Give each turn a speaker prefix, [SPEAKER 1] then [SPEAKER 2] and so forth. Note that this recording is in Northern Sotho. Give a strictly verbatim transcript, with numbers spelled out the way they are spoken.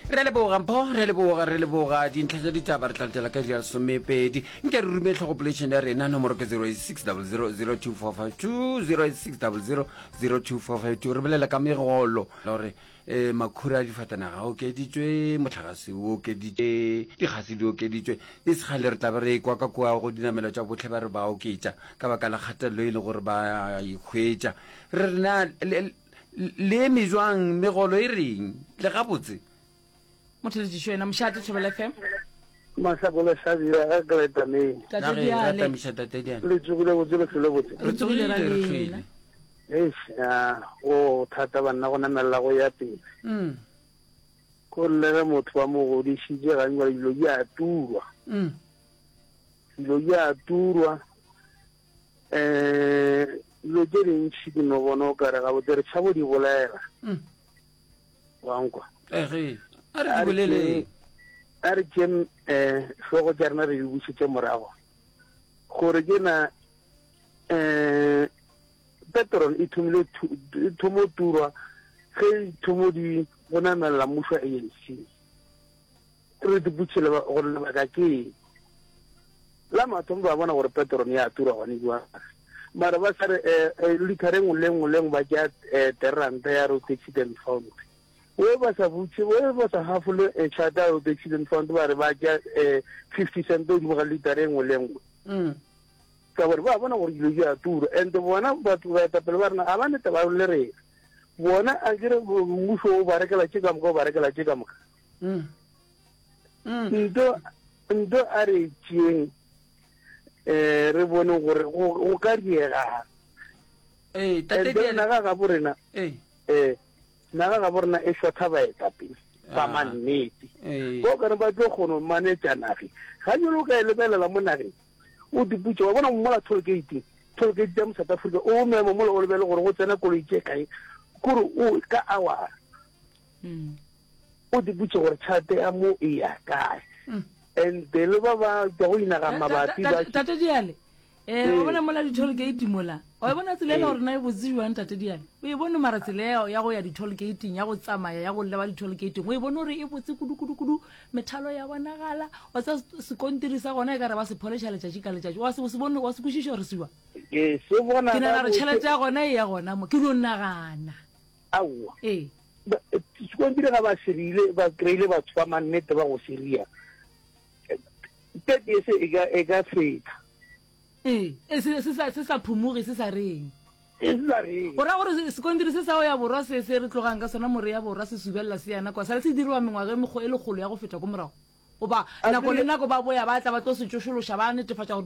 [SPEAKER 1] re le boga mpho re le boga re le boga dintlha tsa ditaba re tlatela ka dia somepedi nke re rume tlhogo population ya rena nomoro ke zero eight six zero zero zero two four five two zero eight six zero zero zero two four five two re bolela ka megolo gore eh makhura di fatana ga o ke ditswe motlhagase o ke ditse di gase di o ke ditswe di segale re tla re kwa ka kwa go dinamela tsa botlhe ba re ba o ketsa ka baka la kgatelo ile gore ba ikhwetsa re rena le mezwang megolo e reng le ga botse
[SPEAKER 2] Motledi shwena mshate Thobela F M
[SPEAKER 3] Masabole Sabira ga greta me
[SPEAKER 2] tata diale
[SPEAKER 1] rata mishata tediana
[SPEAKER 3] le tsugile go tsile tsile go
[SPEAKER 2] re tsogile ra lena
[SPEAKER 3] eh ah o thata bana go namela go ya pele
[SPEAKER 1] mm
[SPEAKER 3] ko le motho wa mo go di shije ga ngwa dilo ya turwa
[SPEAKER 1] mm
[SPEAKER 3] dilo ya turwa eh lo jere ntshi no bona o kare ga botere tshabo di bolela
[SPEAKER 1] mm
[SPEAKER 3] wankwa
[SPEAKER 1] eh re di bolele
[SPEAKER 3] are kem eh go jarna re di busitse morago gore ke na eh petrol e thumile thumo turwa ge thumo di bona mala musha e yesi re di butshele ba gore le baka ke la matomba bona gore petrol ya turwa wani gwa mara ba sare eh likareng uleng uleng ba ja terranta ya ro accident fund we ba sa butse we ba sa hafule e chata ro accident fund ba re ba ja fifty cent do mo likareng uleng
[SPEAKER 1] mm
[SPEAKER 3] ka gore ba bona gore dilo ya turo and bona ba ba ta pele ba rena abane ta ba le re bona a dire muso ba rekela tshika mo ba rekela tshika mo
[SPEAKER 1] mm mm
[SPEAKER 3] ndo ndo are tsheng eh re bone gore go ka diega
[SPEAKER 1] eh tate
[SPEAKER 3] tate na ga ga borena
[SPEAKER 1] eh
[SPEAKER 3] eh na ga ga borena e shotha ba eta pele ba maneti
[SPEAKER 1] eh
[SPEAKER 3] go ka re ba tlo gono manager nagi ga yo ka le bela la monagi o di butse wa bona mo la toll gate toll gate jam South Africa o me mo mo le bela gore go tsena koloi tse kae kuru o ka awa
[SPEAKER 2] mm
[SPEAKER 3] o di butse gore chate a mo e ya kae and de le ba ba go ina ga mabati ba
[SPEAKER 2] tata diale eh o bona mola di toll gate mola o bona tsile le gore na e botsiwa tata diale o e bona mara tsile ya go ya di toll gate ya go tsamaya ya go leba di toll gate o e bona re e botse kudu kudu kudu methalo ya bona gala o tsa se kontirisa gona e ka re ba se polisha le tšatši ka le tšatši wa se se bona wa se kwishisho re siwa
[SPEAKER 3] ke se bona
[SPEAKER 2] ke na re tšhelete ya gona e ya gona mo ke lo nagana
[SPEAKER 3] awa
[SPEAKER 2] eh
[SPEAKER 3] se kontire ga ba serile ba kreile batho ba mannete ba go seria tete se e ga e ga feta
[SPEAKER 2] eh se se sa se sa phumugi se sa reng
[SPEAKER 3] e sa re
[SPEAKER 2] ora gore se kontire se sa o ya borwa se se re tlogang ka sona more ya borwa se subella se yana kwa sa se dirwa mengwa ge mego e le golo ya go feta go morago o ba nako le nako ba boya ba tla ba tlo se tsošološa ba netefatša